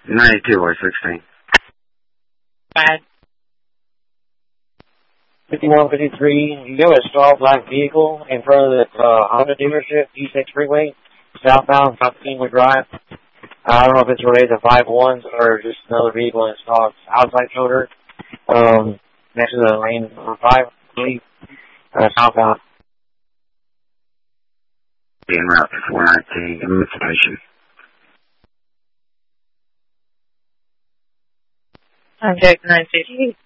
92 or 16. Bad. 5153, you have a small black vehicle in front of the Honda dealership, G6 Freeway, southbound, South Kingwood Drive. I don't know if it's related to 5-1s or just another vehicle and it's called outside shoulder, next to the lane 5, I believe, southbound. Being route 419, Emancipation. Contact 958.